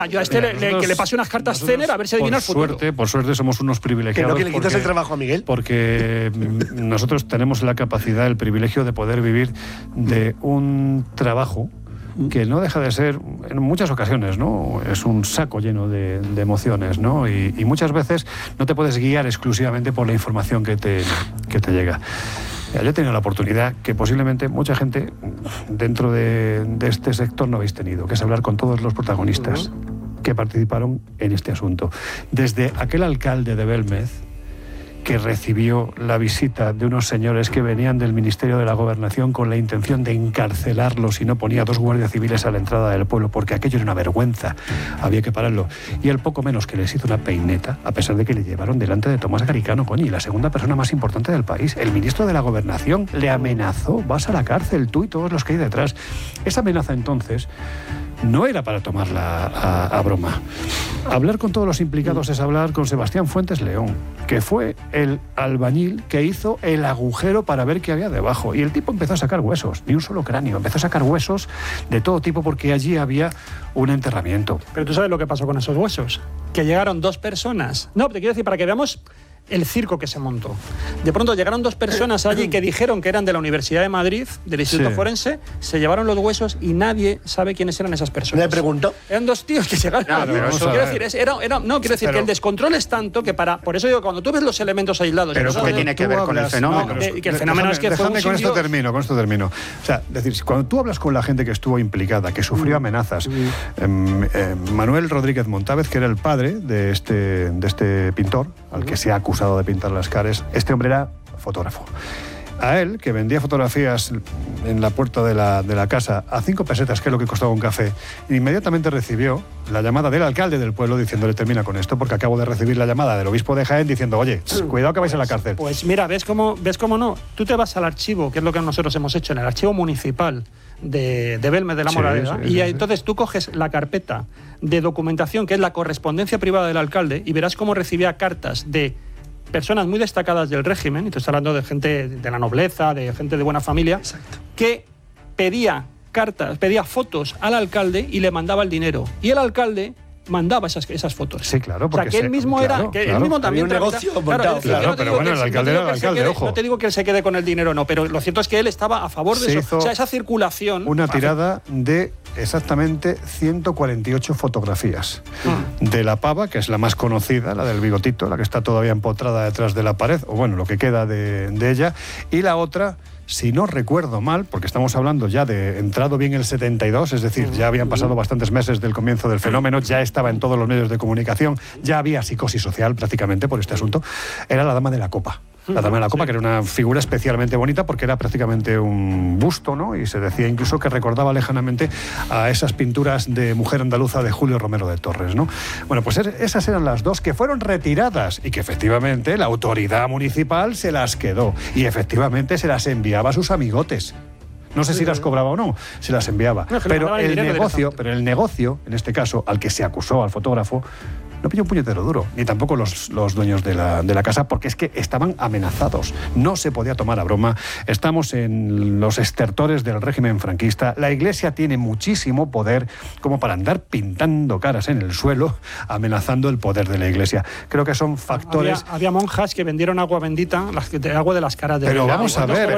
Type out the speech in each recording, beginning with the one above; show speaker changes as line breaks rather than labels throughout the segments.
Yo a este que le pase unas cartas Zener a ver si adivina el futuro.
Por suerte somos unos privilegiados.
Que no, que le quitas el trabajo a Miguel.
Porque nosotros tenemos la capacidad, el privilegio de poder vivir de un trabajo que no deja de ser, en muchas ocasiones, ¿no? Es un saco lleno de emociones, ¿no? Y muchas veces no te puedes guiar exclusivamente por la información que te llega. Yo he tenido la oportunidad que posiblemente mucha gente dentro de este sector no habéis tenido, que es hablar con todos los protagonistas que participaron en este asunto. Desde aquel alcalde de Belmez que recibió la visita de unos señores que venían del Ministerio de la Gobernación con la intención de encarcelarlos y no ponía 2 guardias civiles a la entrada del pueblo porque aquello era una vergüenza, había que pararlo. Y el poco menos que les hizo una peineta, a pesar de que le llevaron delante de Tomás Garicano, coño, y la segunda persona más importante del país. El ministro de la Gobernación le amenazó: vas a la cárcel, tú y todos los que hay detrás. Esa amenaza entonces no era para tomarla a broma. Hablar con todos los implicados es hablar con Sebastián Fuentes León, que fue el albañil que hizo el agujero para ver qué había debajo. Y el tipo empezó a sacar huesos, ni un solo cráneo, empezó a sacar huesos de todo tipo porque allí había un enterramiento.
Pero tú sabes lo que pasó con esos huesos, que llegaron 2 personas. No, te quiero decir, para que veamos el circo que se montó. De pronto llegaron 2 personas allí que dijeron que eran de la Universidad de Madrid, del Instituto Forense, se llevaron los huesos y nadie sabe quiénes eran esas personas.
Me preguntó.
Eran 2 tíos que llegaron. Quiero decir que el descontrol es tanto que por eso digo, cuando tú ves los elementos aislados.
Pero ¿qué tiene que ver con el fenómeno?
Que el fenómeno es que fue un
con esto termino. O sea, decir, cuando tú hablas con la gente que estuvo implicada, que sufrió amenazas, Manuel Rodríguez Montávez, que era el padre de este pintor, al que se ha acusado de pintar las caras, este hombre era fotógrafo. A él, que vendía fotografías en la puerta de la casa a 5 pesetas, que es lo que costaba un café, inmediatamente recibió la llamada del alcalde del pueblo diciéndole: termina con esto, porque acabo de recibir la llamada del obispo de Jaén diciendo: oye, cuidado que vais a la cárcel.
Pues mira, ¿ves cómo no? Tú te vas al archivo, que es lo que nosotros hemos hecho, en el archivo municipal de Belmez de la Moraleda, entonces tú coges la carpeta de documentación, que es la correspondencia privada del alcalde, y verás cómo recibía cartas de personas muy destacadas del régimen, y te estoy hablando de gente de la nobleza, de gente de buena familia, que pedía fotos al alcalde y le mandaba el dinero. Y el alcalde mandaba esas fotos.
Sí, claro.
Porque él mismo él mismo también...
un negocio
montado. Claro, pero bueno, el alcalde era el alcalde, ojo.
No te digo que él se quede con el dinero, no, pero lo cierto es que él estaba a favor de eso. O sea, esa circulación...
Una tirada de exactamente 148 fotografías. De la pava, que es la más conocida, la del bigotito, la que está todavía empotrada detrás de la pared, o bueno, lo que queda de ella, y la otra... Si no recuerdo mal, porque estamos hablando ya de entrado bien el 72, es decir, ya habían pasado bastantes meses del comienzo del fenómeno, ya estaba en todos los medios de comunicación, ya había psicosis social prácticamente por este asunto, era la Dama de la Copa. La Dama de la Copa, que era una figura especialmente bonita porque era prácticamente un busto, ¿no? Y se decía incluso que recordaba lejanamente a esas pinturas de mujer andaluza de Julio Romero de Torres, ¿no? Bueno, pues esas eran las 2 que fueron retiradas y que efectivamente la autoridad municipal se las quedó y efectivamente se las enviaba a sus amigotes. No sé si las cobraba o no, se las enviaba. Pero el negocio, en este caso, al que se acusó al fotógrafo, no pilló un puñetero duro, ni tampoco los dueños de la casa, porque es que estaban amenazados. No se podía tomar a broma. Estamos en los estertores del régimen franquista. La Iglesia tiene muchísimo poder como para andar pintando caras en el suelo, amenazando el poder de la Iglesia. Creo que son factores...
Había monjas que vendieron agua bendita, agua de las caras de...
Pero vamos a ver...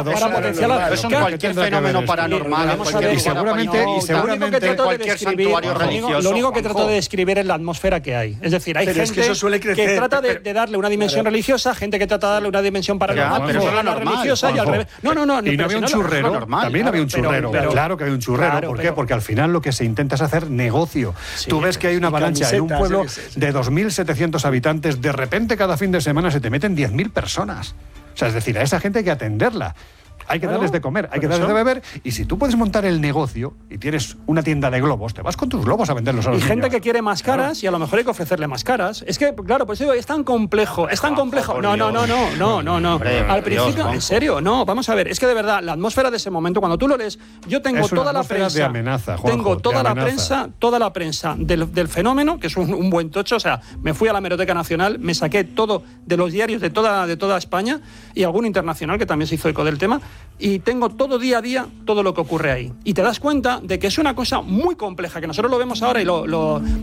Eso en cualquier fenómeno paranormal,
y seguramente
cualquier santuario religioso.
Lo único que trato de describir es la atmosfera que hay. Es decir, hay gente que trata de darle una dimensión religiosa, gente que trata de darle una dimensión paranormal,
pero eso es la
religiosa y al revés. No.
Y no había un churrero. También había un churrero. Claro que había un churrero. ¿Por qué? Porque al final lo que se intenta es hacer negocio. Tú ves que hay una avalancha en un pueblo de 2.700 habitantes. De repente, cada fin de semana se te meten 10.000 personas. O sea, es decir, a esa gente hay que atenderla. Hay que darles de comer, hay que darles de beber, y si tú puedes montar el negocio y tienes una tienda de globos, te vas con tus globos a venderlos a los niños.
Y gente que quiere más caras, y a lo mejor hay que ofrecerle más caras. Es que, claro, pues digo, es tan complejo, es tan complejo. No. Al principio, en serio, no, vamos a ver, es que de verdad, la atmósfera de ese momento, cuando tú lo lees, yo tengo toda la prensa...
de amenaza, Juanjo,
tengo toda la prensa del fenómeno, que es un buen tocho, o sea, me fui a la Hemeroteca Nacional, me saqué todo de los diarios de toda España, y algún internacional que también se hizo eco del tema, y tengo todo día a día todo lo que ocurre ahí. Y te das cuenta de que es una cosa muy compleja, que nosotros lo vemos ahora y lo